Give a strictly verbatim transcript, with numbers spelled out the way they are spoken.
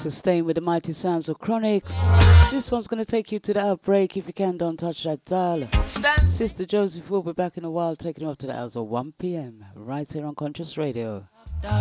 Staying with the mighty sounds of Chronics. This one's going to take you to the outbreak. If you can, don't touch that dial. Sister Joseph will be back in a while, taking you up to the hours of one p.m. right here on Conscious Radio.